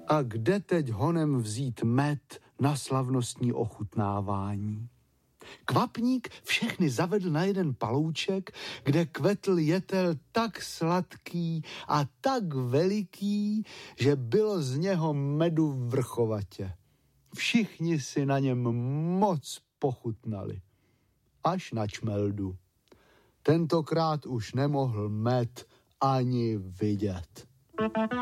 A kde teď honem vzít med na slavnostní ochutnávání? Kvapník všechny zavedl na jeden palouček, kde kvetl jetel tak sladký a tak veliký, že bylo z něho medu vrchovatě. Všichni si na něm moc pochutnali. Až na čmeldu. Tentokrát už nemohl med ani vidět.